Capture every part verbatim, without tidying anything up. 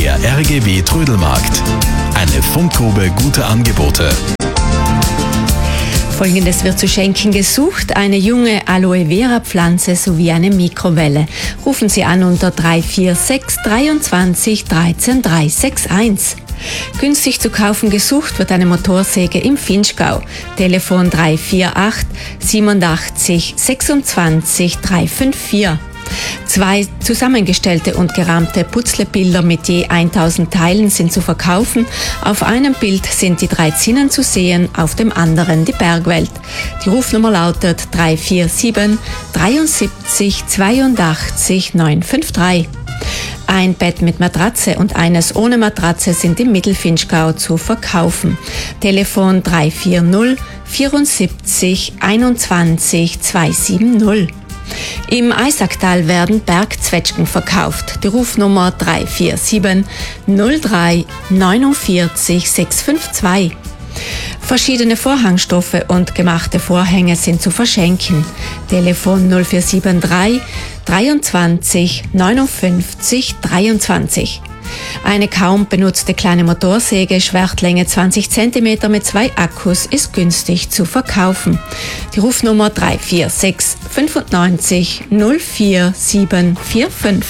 Der R G W Trödelmarkt. Eine Fundgrube guter Angebote. Folgendes wird zu schenken gesucht: eine junge Aloe Vera Pflanze sowie eine Mikrowelle. Rufen Sie an unter drei vier sechs, dreiundzwanzig, dreizehn, drei sechs eins. Günstig zu kaufen gesucht wird eine Motorsäge im Vinschgau. Telefon drei vier acht, siebenundachtzig, sechsundzwanzig, drei fünf vier. Zwei zusammengestellte und gerahmte Putzlebilder mit je tausend Teilen sind zu verkaufen. Auf einem Bild sind die drei Zinnen zu sehen, auf dem anderen die Bergwelt. Die Rufnummer lautet drei vier sieben, dreiundsiebzig, zweiundachtzig, neun fünf drei. Ein Bett mit Matratze und eines ohne Matratze sind im Mittelvinschgau zu verkaufen. Telefon drei vier null, vierundsiebzig, einundzwanzig, zweihundertsiebzig. Im Eisacktal werden Bergzwetschgen verkauft. Die Rufnummer drei vier sieben, null drei, neunundvierzig, sechs fünf zwei. Verschiedene Vorhangstoffe und gemachte Vorhänge sind zu verschenken. Telefon null vier sieben drei, dreiundzwanzig, neunundfünfzig, dreiundzwanzig. Eine kaum benutzte kleine Motorsäge, Schwertlänge zwanzig Zentimeter mit zwei Akkus, ist günstig zu verkaufen. Die Rufnummer drei vier sechs, fünfundneunzig, null vier sieben vier fünf.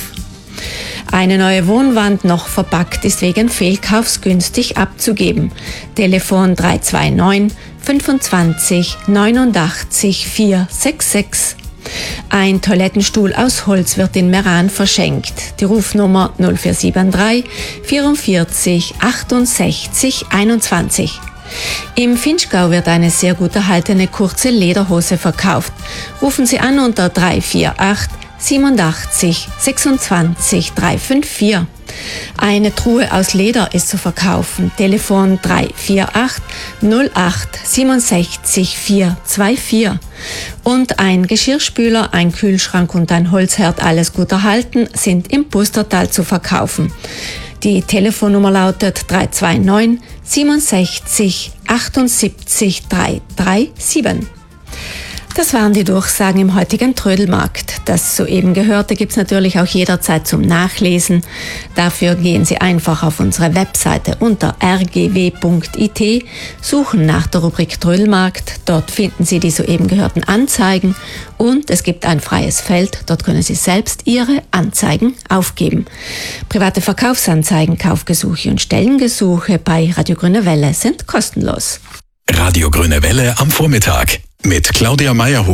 Eine neue Wohnwand, noch verpackt, ist wegen Fehlkaufs günstig abzugeben. Telefon drei zwei neun, fünfundzwanzig, neunundachtzig, vier sechs sechs. Ein Toilettenstuhl aus Holz wird in Meran verschenkt. Die Rufnummer null vier sieben drei, vierundvierzig, achtundsechzig, einundzwanzig. Im Vinschgau wird eine sehr gut erhaltene kurze Lederhose verkauft. Rufen Sie an unter drei vier acht, siebenundachtzig, sechsundzwanzig, drei fünf vier. Eine Truhe aus Leder ist zu verkaufen. Telefon drei vier acht, null acht, siebenundsechzig, vier zwei vier. Und ein Geschirrspüler, ein Kühlschrank und ein Holzherd, alles gut erhalten, sind im Pustertal zu verkaufen. Die Telefonnummer lautet drei zwei neun, siebenundsechzig, achtundsiebzig, drei drei sieben. Das waren die Durchsagen im heutigen Trödelmarkt. Das soeben Gehörte gibt's natürlich auch jederzeit zum Nachlesen. Dafür gehen Sie einfach auf unsere Webseite unter r g w punkt i t, suchen nach der Rubrik Trödelmarkt. Dort finden Sie die soeben gehörten Anzeigen und es gibt ein freies Feld. Dort können Sie selbst Ihre Anzeigen aufgeben. Private Verkaufsanzeigen, Kaufgesuche und Stellengesuche bei Radio Grüne Welle sind kostenlos. Radio Grüne Welle am Vormittag mit Claudia Meyerhof.